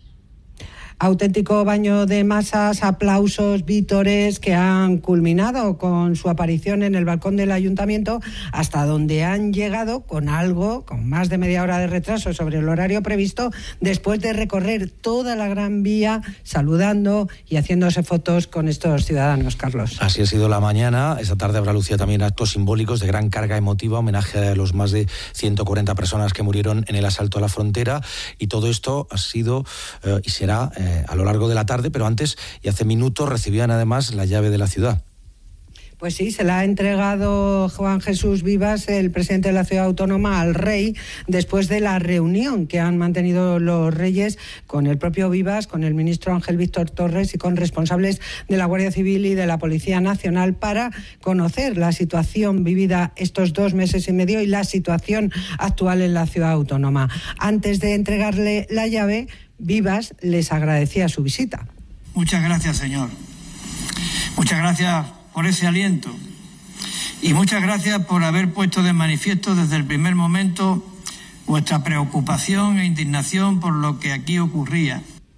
Auténtico baño de masas, aplausos, vítores que han culminado con su aparición en el balcón del ayuntamiento, hasta donde han llegado con algo, con más de media hora de retraso sobre el horario previsto, después de recorrer toda la Gran Vía saludando y haciéndose fotos con estos ciudadanos, Carlos. Así ha sido la mañana. Esta tarde habrá lucido también actos simbólicos de gran carga emotiva, homenaje a los más de ciento cuarenta personas que murieron en el asalto a la frontera, y todo esto ha sido eh, y será eh, a lo largo de la tarde, pero antes y hace minutos recibían además la llave de la ciudad. Pues sí, se la ha entregado Juan Jesús Vivas, el presidente de la ciudad autónoma, al rey, después de la reunión que han mantenido los Reyes con el propio Vivas, con el ministro Ángel Víctor Torres y con responsables de la Guardia Civil y de la Policía Nacional para conocer la situación vivida estos dos meses y medio y la situación actual en la ciudad autónoma. Antes de entregarle la llave, Vivas les agradecía su visita. Muchas gracias, señor. Muchas gracias por ese aliento y muchas gracias por haber puesto de manifiesto desde el primer momento vuestra preocupación e indignación por lo que aquí ocurría.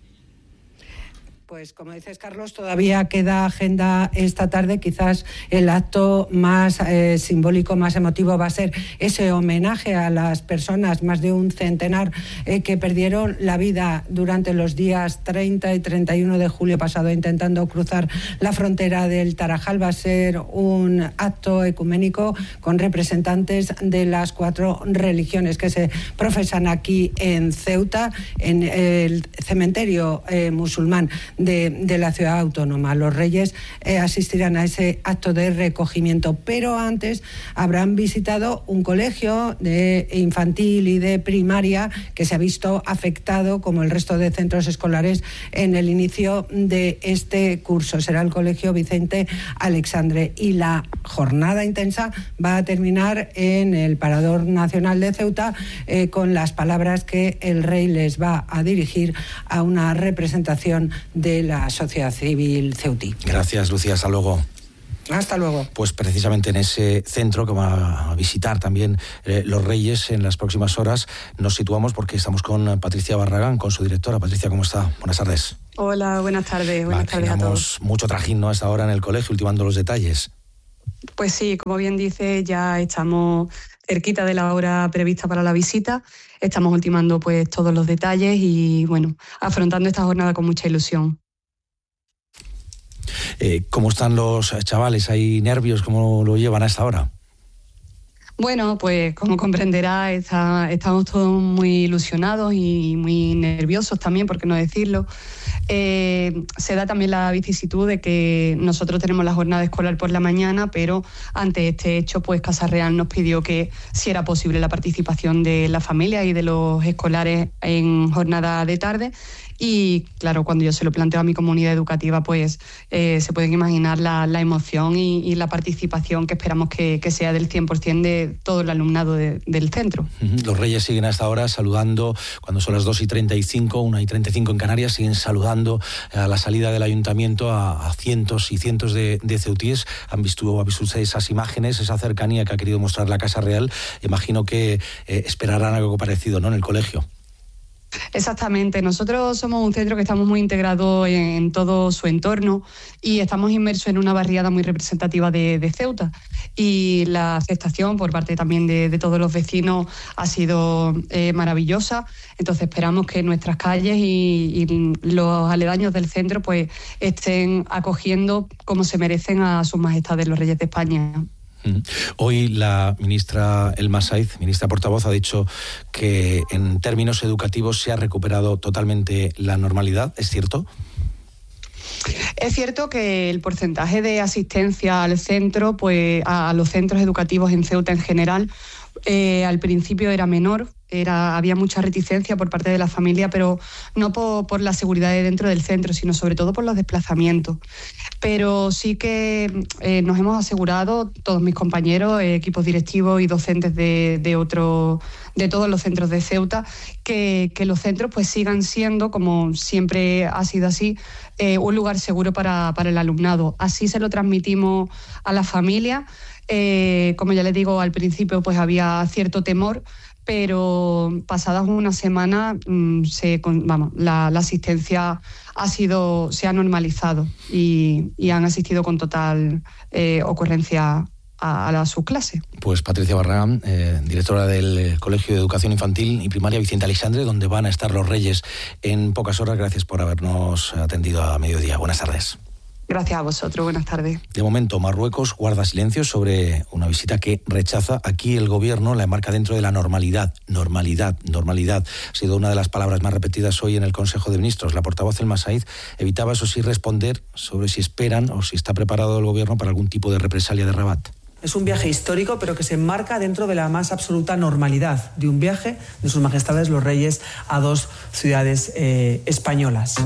Pues como dices, Carlos, todavía queda agenda esta tarde. Quizás el acto más eh, simbólico, más emotivo va a ser ese homenaje a las personas, más de un centenar, eh, que perdieron la vida durante los días treinta y treinta y uno de julio pasado intentando cruzar la frontera del Tarajal. Va a ser un acto ecuménico con representantes de las cuatro religiones que se profesan aquí en Ceuta, en el cementerio eh, musulmán De, de la ciudad autónoma. Los Reyes eh, asistirán a ese acto de recogimiento, pero antes habrán visitado un colegio de infantil y de primaria que se ha visto afectado, como el resto de centros escolares, en el inicio de este curso. Será el Colegio Vicente Alexandre, y la jornada intensa va a terminar en el Parador Nacional de Ceuta eh, con las palabras que el rey les va a dirigir a una representación de la sociedad civil ceutí. Gracias, Lucía. Hasta luego. Hasta luego. Pues precisamente en ese centro que va a visitar también eh, los Reyes en las próximas horas nos situamos, porque estamos con Patricia Barragán, con su directora. Patricia, ¿cómo está? Buenas tardes. Hola, buenas tardes. Buenas Va, tardes a todos. Mucho trajín, ¿no?, a esta hora en el colegio, ultimando los detalles. Pues sí, como bien dice, ya estamos cerquita de la hora prevista para la visita. Estamos ultimando pues todos los detalles y, bueno, afrontando esta jornada con mucha ilusión. Eh, ¿Cómo están los chavales? ¿Hay nervios? ¿Cómo lo llevan a esta hora? Bueno, pues como comprenderá, está, estamos todos muy ilusionados y muy nerviosos también, por qué no decirlo. Eh, se da también la vicisitud de que nosotros tenemos la jornada escolar por la mañana, pero ante este hecho, pues Casa Real nos pidió que si era posible la participación de la familia y de los escolares en jornada de tarde. Y claro, cuando yo se lo planteo a mi comunidad educativa, pues eh, se pueden imaginar la, la emoción y, y la participación que esperamos que, que sea del cien por ciento de todo el alumnado de, del centro. Los Reyes siguen hasta ahora saludando, cuando son las dos y treinta y cinco, una y treinta y cinco en Canarias, siguen saludando a la salida del ayuntamiento a, a cientos y cientos de, de ceutíes. ¿Han visto, ¿Han visto ustedes esas imágenes, esa cercanía que ha querido mostrar la Casa Real? Imagino que eh, esperarán algo parecido, ¿no?, en el colegio. Exactamente, nosotros somos un centro que estamos muy integrados en, en todo su entorno y estamos inmersos en una barriada muy representativa de, de Ceuta, y la aceptación por parte también de, de todos los vecinos ha sido eh, maravillosa. Entonces esperamos que nuestras calles y, y los aledaños del centro pues estén acogiendo como se merecen a sus majestades los Reyes de España. Hoy la ministra Elma Saiz, ministra portavoz, ha dicho que en términos educativos se ha recuperado totalmente la normalidad. ¿Es cierto? Es cierto que el porcentaje de asistencia al centro, pues a los centros educativos en Ceuta en general, eh, al principio era menor. Era, había mucha reticencia por parte de la familia, pero no por, por la seguridad de dentro del centro, sino sobre todo por los desplazamientos. Pero sí que eh, nos hemos asegurado, todos mis compañeros, eh, equipos directivos y docentes de, de, otro, de todos los centros de Ceuta, que, que los centros pues sigan siendo, como siempre ha sido así, eh, un lugar seguro para, para el alumnado. Así se lo transmitimos a la familia. Eh, como ya les digo, al principio pues había cierto temor, pero pasadas una semana mmm, se, vamos, la, la asistencia ha sido, se ha normalizado y, y han asistido con total eh, ocurrencia a, a la subclase. Pues Patricia Barragán, eh, directora del Colegio de Educación Infantil y Primaria Vicente Aleixandre, donde van a estar los Reyes en pocas horas. Gracias por habernos atendido a mediodía. Buenas tardes. Gracias a vosotros, buenas tardes. De momento, Marruecos guarda silencio sobre una visita que rechaza. Aquí el gobierno la enmarca dentro de la normalidad. Normalidad, normalidad. Ha sido una de las palabras más repetidas hoy en el Consejo de Ministros. La portavoz Elma Saiz evitaba, eso sí, responder sobre si esperan o si está preparado el gobierno para algún tipo de represalia de Rabat. Es un viaje histórico, pero que se enmarca dentro de la más absoluta normalidad de un viaje de sus majestades los reyes a dos ciudades eh, españolas.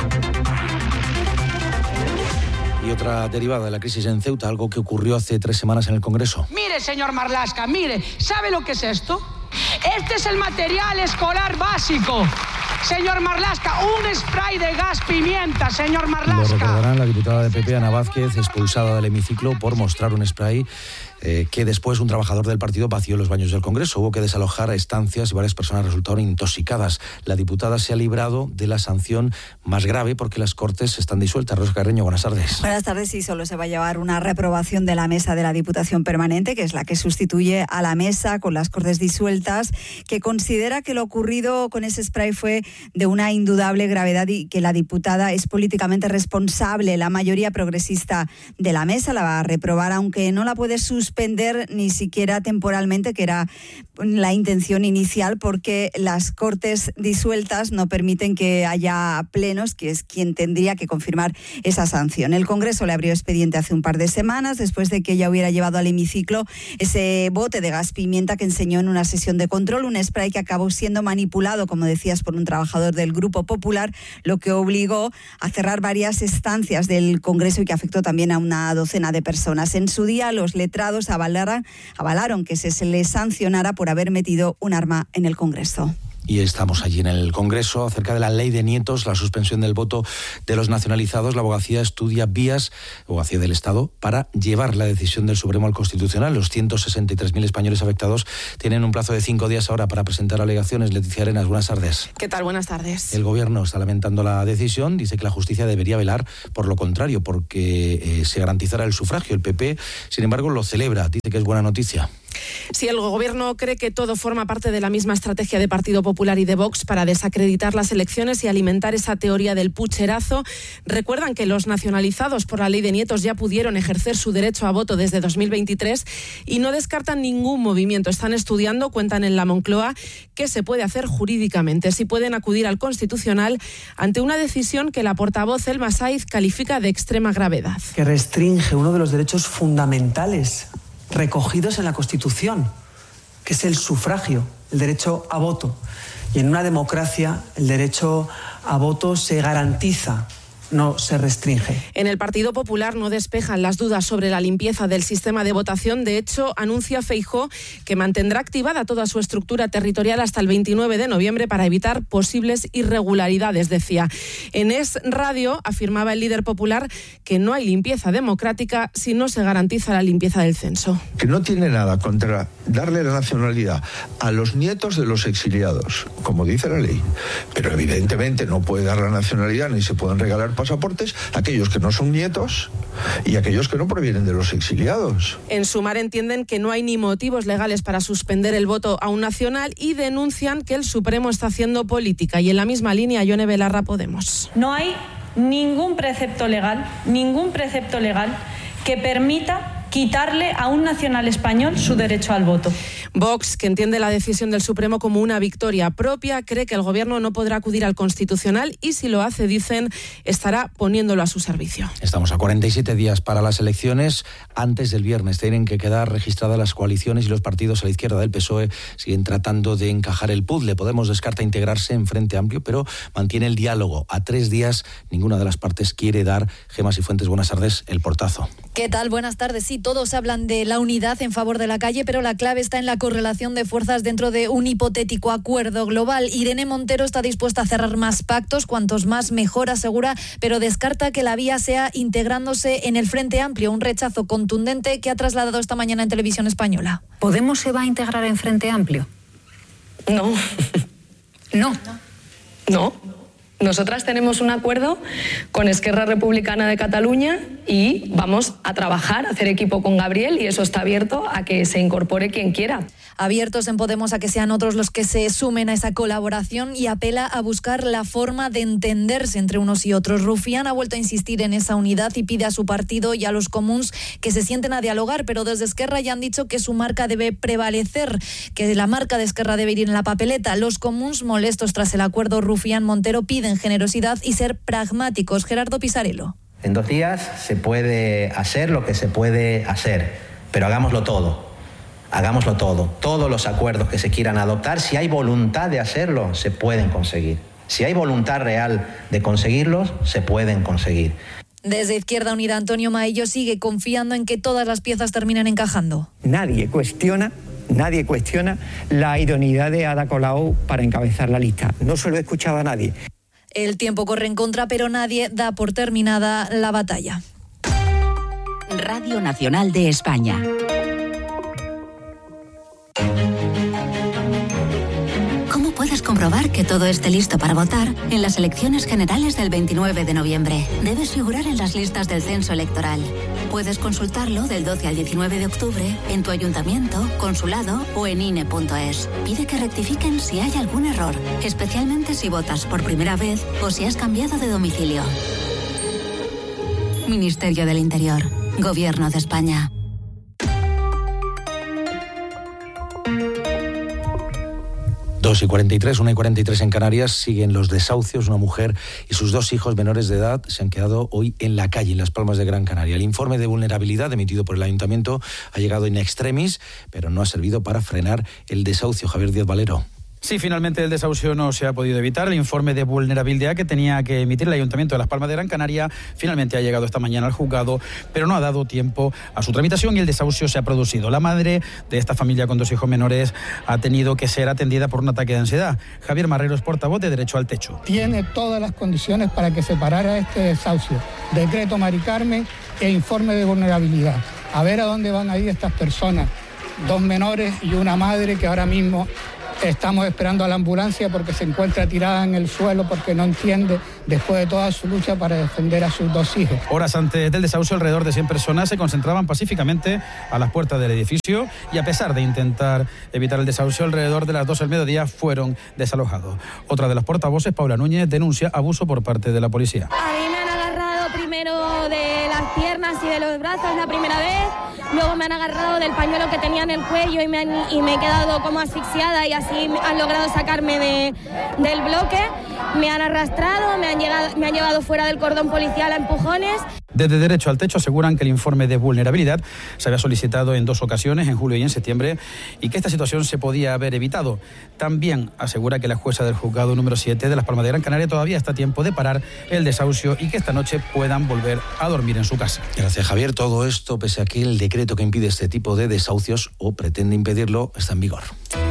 Y otra derivada de la crisis en Ceuta, algo que ocurrió hace tres semanas en el Congreso. Mire, señor Marlaska, mire, ¿sabe lo que es esto? Este es el material escolar básico. Señor Marlaska, un spray de gas pimienta, señor Marlaska. Lo recordarán, la diputada de P P, Ana Vázquez, expulsada del hemiciclo por mostrar un spray eh, que después un trabajador del partido vació los baños del Congreso. Hubo que desalojar estancias y varias personas resultaron intoxicadas. La diputada se ha librado de la sanción más grave porque las Cortes están disueltas. Rosa Carreño, buenas tardes. Buenas tardes. Y solo se va a llevar una reprobación de la mesa de la Diputación Permanente, que es la que sustituye a la mesa con las Cortes disueltas, que considera que lo ocurrido con ese spray fue de una indudable gravedad y que la diputada es políticamente responsable. La mayoría progresista de la mesa la va a reprobar, aunque no la puede suspender ni siquiera temporalmente, que era la intención inicial, porque las Cortes disueltas no permiten que haya plenos, que es quien tendría que confirmar esa sanción. El Congreso le abrió expediente hace un par de semanas, después de que ella hubiera llevado al hemiciclo ese bote de gas pimienta que enseñó en una sesión de control, un spray que acabó siendo manipulado, como decías, por un trabajador del Grupo Popular, lo que obligó a cerrar varias estancias del Congreso y que afectó también a una docena de personas. En su día, los letrados avalaron, avalaron que se, se les sancionara por haber metido un arma en el Congreso. Y estamos allí en el Congreso acerca de la ley de nietos, la suspensión del voto de los nacionalizados. La abogacía estudia vías, abogacía del Estado, para llevar la decisión del Supremo al Constitucional. Los ciento sesenta y tres mil españoles afectados tienen un plazo de cinco días ahora para presentar alegaciones. Leticia Arenas, buenas tardes. ¿Qué tal? Buenas tardes. El Gobierno está lamentando la decisión, dice que la justicia debería velar por lo contrario, porque eh, se garantizara el sufragio. El P P, sin embargo, lo celebra, dice que es buena noticia. Si el Gobierno cree que todo forma parte de la misma estrategia de Partido Popular y de Vox para desacreditar las elecciones y alimentar esa teoría del pucherazo, recuerdan que los nacionalizados por la ley de nietos ya pudieron ejercer su derecho a voto desde dos mil veintitrés y no descartan ningún movimiento. Están estudiando, cuentan en la Moncloa, qué se puede hacer jurídicamente, si pueden acudir al Constitucional ante una decisión que la portavoz Elma Saiz califica de extrema gravedad. Que restringe uno de los derechos fundamentales recogidos en la Constitución, que es el sufragio, el derecho a voto. Y en una democracia el derecho a voto se garantiza, no se restringe. En el Partido Popular no despejan las dudas sobre la limpieza del sistema de votación. De hecho, anuncia Feijóo que mantendrá activada toda su estructura territorial hasta el veintinueve de noviembre para evitar posibles irregularidades, decía. En Es Radio afirmaba el líder popular que no hay limpieza democrática si no se garantiza la limpieza del censo. Que no tiene nada contra darle la nacionalidad a los nietos de los exiliados, como dice la ley, pero evidentemente no puede dar la nacionalidad ni se pueden regalar pasaportes a aquellos que no son nietos y aquellos que no provienen de los exiliados. En Sumar entienden que no hay ni motivos legales para suspender el voto a un nacional y denuncian que el Supremo está haciendo política. Y en la misma línea, Yone Belarra, Podemos. No hay ningún precepto legal, ningún precepto legal que permita quitarle a un nacional español su derecho al voto. Vox, que entiende la decisión del Supremo como una victoria propia, cree que el Gobierno no podrá acudir al Constitucional y si lo hace, dicen, estará poniéndolo a su servicio. Estamos a cuarenta y siete días para las elecciones. Antes del viernes tienen que quedar registradas las coaliciones y los partidos a la izquierda del P S O E siguen tratando de encajar el puzzle. Podemos descarta integrarse en Frente Amplio, pero mantiene el diálogo. A tres días, ninguna de las partes quiere dar, Gemma Sifuentes, buenas tardes, el portazo. ¿Qué tal? Buenas tardes. Sí, todos hablan de la unidad en favor de la calle, pero la clave está en la correlación de fuerzas dentro de un hipotético acuerdo global. Irene Montero está dispuesta a cerrar más pactos, cuantos más mejor, asegura, pero descarta que la vía sea integrándose en el Frente Amplio, un rechazo contundente que ha trasladado esta mañana en Televisión Española. ¿Podemos se va a integrar en Frente Amplio? No. No. No. Nosotras tenemos un acuerdo con Esquerra Republicana de Cataluña y vamos a trabajar, a hacer equipo con Gabriel y eso está abierto a que se incorpore quien quiera. Abiertos en Podemos a que sean otros los que se sumen a esa colaboración y apela a buscar la forma de entenderse entre unos y otros. Rufián ha vuelto a insistir en esa unidad y pide a su partido y a los comuns que se sienten a dialogar, pero desde Esquerra ya han dicho que su marca debe prevalecer, que la marca de Esquerra debe ir en la papeleta. Los comuns, molestos tras el acuerdo Rufián-Montero, piden generosidad y ser pragmáticos. Gerardo Pisarello. En dos días se puede hacer lo que se puede hacer, pero hagámoslo todo. Hagámoslo todo. Todos los acuerdos que se quieran adoptar, si hay voluntad de hacerlo, se pueden conseguir. Si hay voluntad real de conseguirlos, se pueden conseguir. Desde Izquierda Unida, Antonio Maillo sigue confiando en que todas las piezas terminen encajando. Nadie cuestiona, nadie cuestiona la idoneidad de Ada Colau para encabezar la lista. No se lo he escuchado a nadie. El tiempo corre en contra, pero nadie da por terminada la batalla. Radio Nacional de España. ¿Cómo puedes comprobar que todo esté listo para votar en las elecciones generales del veintinueve de noviembre? Debes figurar en las listas del censo electoral. Puedes consultarlo del doce al diecinueve de octubre en tu ayuntamiento, consulado o en I N E punto es. Pide que rectifiquen si hay algún error, especialmente si votas por primera vez o si has cambiado de domicilio. Ministerio del Interior, Gobierno de España. dos y cuarenta y tres, una y cuarenta y tres en Canarias, siguen los desahucios. Una mujer y sus dos hijos menores de edad se han quedado hoy en la calle, en Las Palmas de Gran Canaria. El informe de vulnerabilidad emitido por el Ayuntamiento ha llegado in extremis, pero no ha servido para frenar el desahucio. Javier Díaz Valero. Sí, finalmente el desahucio no se ha podido evitar. El informe de vulnerabilidad que tenía que emitir el Ayuntamiento de Las Palmas de Gran Canaria finalmente ha llegado esta mañana al juzgado, pero no ha dado tiempo a su tramitación y el desahucio se ha producido. La madre de esta familia con dos hijos menores ha tenido que ser atendida por un ataque de ansiedad. Javier Marrero es portavoz de Derecho al Techo. Tiene todas las condiciones para que se parara este desahucio. Decreto Mari Carmen e informe de vulnerabilidad. A ver a dónde van a ir estas personas. Dos menores y una madre que ahora mismo Estamos esperando a la ambulancia porque se encuentra tirada en el suelo porque no entiende, después de toda su lucha para defender a sus dos hijos. Horas antes del desahucio, alrededor de cien personas se concentraban pacíficamente a las puertas del edificio y a pesar de intentar evitar el desahucio, alrededor de las doce del mediodía fueron desalojados. Otra de las portavoces, Paula Núñez, denuncia abuso por parte de la policía. A mí me han agarrado primero de las piernas y de los brazos la primera vez, luego me han agarrado del pañuelo que tenía en el cuello y me, han, y me he quedado como asfixiada y así han logrado sacarme de, del bloque. Me han arrastrado, me han, llegado, me han llevado fuera del cordón policial a empujones. Desde Derecho al Techo aseguran que el informe de vulnerabilidad se había solicitado en dos ocasiones, en julio y en septiembre, y que esta situación se podía haber evitado. También asegura que la jueza del juzgado número siete de Las Palmas de Gran Canaria todavía está a tiempo de parar el desahucio y que esta noche puedan volver a dormir en su casa. Gracias, Javier. Todo esto pese a que el decreto que impide este tipo de desahucios, o pretende impedirlo, está en vigor.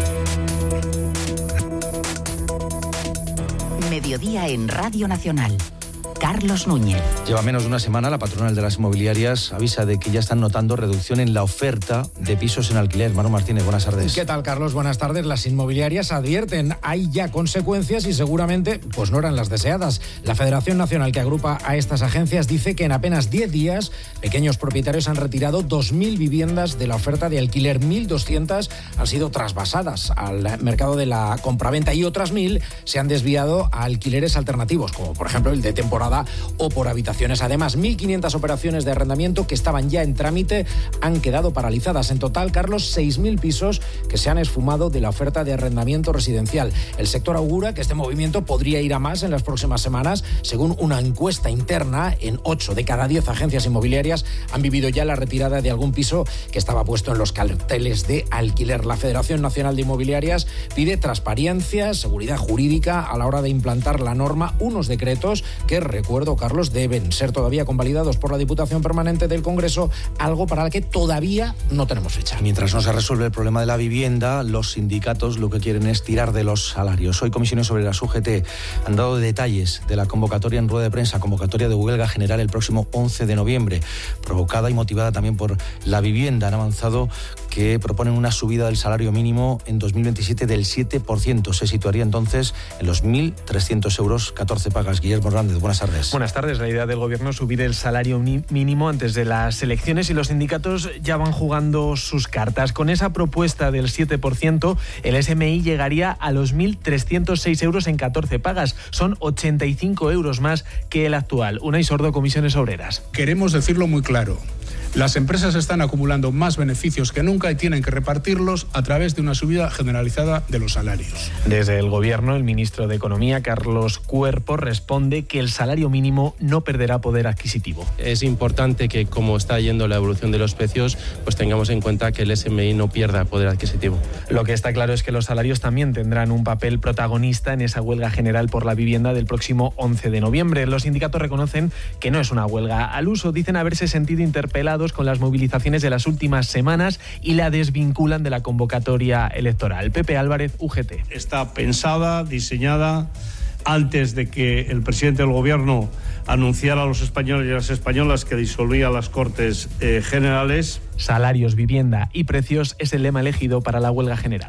Mediodía en Radio Nacional. Carlos Núñez. Lleva menos de una semana, la patronal de las inmobiliarias avisa de que ya están notando reducción en la oferta de pisos en alquiler. Manu Martínez, buenas tardes. ¿Qué tal, Carlos? Buenas tardes. Las inmobiliarias advierten, hay ya consecuencias y seguramente pues no eran las deseadas. La Federación Nacional que agrupa a estas agencias dice que en apenas diez días pequeños propietarios han retirado dos mil viviendas de la oferta de alquiler. mil doscientas han sido trasvasadas al mercado de la compraventa y otras mil se han desviado a alquileres alternativos, como por ejemplo el de temporada o por habitaciones. Además, mil quinientas operaciones de arrendamiento que estaban ya en trámite han quedado paralizadas. En total, Carlos, seis mil pisos que se han esfumado de la oferta de arrendamiento residencial. El sector augura que este movimiento podría ir a más en las próximas semanas. Según una encuesta interna, en ocho de cada diez agencias inmobiliarias han vivido ya la retirada de algún piso que estaba puesto en los carteles de alquiler. La Federación Nacional de Inmobiliarias pide transparencia, seguridad jurídica a la hora de implantar la norma, unos decretos que recuerdo, Carlos, deben ser todavía convalidados por la Diputación Permanente del Congreso, algo para el que todavía no tenemos fecha. Mientras no se resuelve el problema de la vivienda, los sindicatos lo que quieren es tirar de los salarios. Hoy Comisiones Obreras U G T han dado detalles de la convocatoria en rueda de prensa, convocatoria de huelga general el próximo once de noviembre, provocada y motivada también por la vivienda. Han avanzado que proponen una subida del salario mínimo en dos mil veintisiete del siete por ciento. Se situaría entonces en los mil trescientos euros, catorce pagas. Guillermo Hernández, buenas tardes. Buenas tardes. La idea del Gobierno es subir el salario mínimo antes de las elecciones y los sindicatos ya van jugando sus cartas. Con esa propuesta del siete por ciento, el S M I llegaría a los mil trescientos seis euros en catorce pagas. Son ochenta y cinco euros más que el actual. Unai Sordo, Comisiones Obreras. Queremos decirlo muy claro. Las empresas están acumulando más beneficios que nunca y tienen que repartirlos a través de una subida generalizada de los salarios. Desde el Gobierno, el ministro de Economía, Carlos Cuerpo, responde que el salario mínimo no perderá poder adquisitivo. Es importante que, como está yendo la evolución de los precios, pues tengamos en cuenta que el S M I no pierda poder adquisitivo. Lo que está claro es que los salarios también tendrán un papel protagonista en esa huelga general por la vivienda del próximo once de noviembre. Los sindicatos reconocen que no es una huelga al uso, dicen haberse sentido interpelados con las movilizaciones de las últimas semanas y la desvinculan de la convocatoria electoral. Pepe Álvarez, U G T. Está pensada, diseñada antes de que el presidente del Gobierno anunciara a los españoles y a las españolas que disolvía las Cortes eh, Generales. Salarios, vivienda y precios es el lema elegido para la huelga general.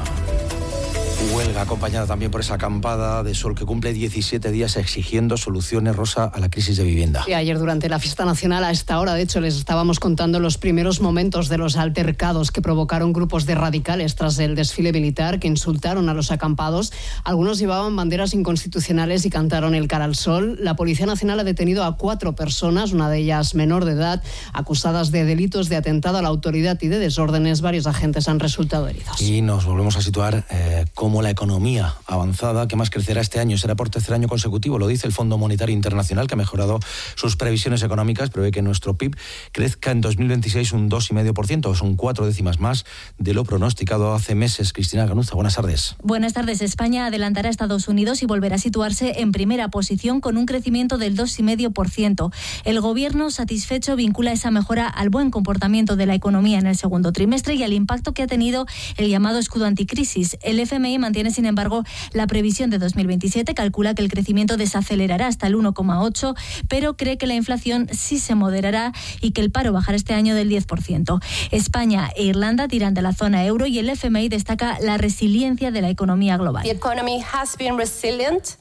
Huelga acompañada también por esa acampada de sol que cumple diecisiete días exigiendo soluciones, Rosa, a la crisis de vivienda. Sí, ayer durante la fiesta nacional, a esta hora, de hecho, les estábamos contando los primeros momentos de los altercados que provocaron grupos de radicales tras el desfile militar que insultaron a los acampados. Algunos llevaban banderas inconstitucionales y cantaron el cara al sol. La Policía Nacional ha detenido a cuatro personas, una de ellas menor de edad, acusadas de delitos de atentado a la autoridad y de desórdenes. Varios agentes han resultado heridos. Y nos volvemos a situar eh, cómo la economía avanzada, que más crecerá este año, será por tercer año consecutivo, lo dice el Fondo Monetario Internacional, que ha mejorado sus previsiones económicas, prevé que nuestro P I B crezca en dos mil veintiséis un dos coma cinco por ciento, son cuatro décimas más de lo pronosticado hace meses. Cristina Ganuza, buenas tardes. Buenas tardes. España adelantará a Estados Unidos y volverá a situarse en primera posición con un crecimiento del dos coma cinco por ciento. El Gobierno, satisfecho, vincula esa mejora al buen comportamiento de la economía en el segundo trimestre y al impacto que ha tenido el llamado escudo anticrisis. El F M I mantiene mantiene, sin embargo, la previsión de dos mil veintisiete, calcula que el crecimiento desacelerará hasta el uno coma ocho, pero cree que la inflación sí se moderará y que el paro bajará este año del diez por ciento. España e Irlanda tiran de la zona euro y el F M I destaca la resiliencia de la economía global. The economy has been resilient.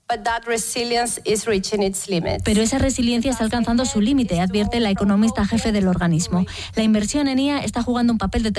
Pero esa resiliencia está alcanzando su límite, advierte la economista jefe del organismo. La inversión en I A está jugando un papel determinante